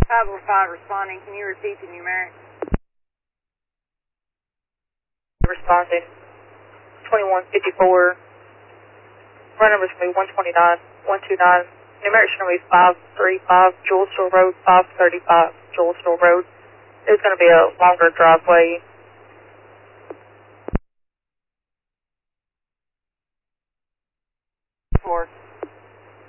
505 responding. Can you repeat the numeric? Responding. 2154. Run number is going to be 129-129. Numeric is going to be 535 Julesville Road, 535 Julesville Road. There's going to be a longer driveway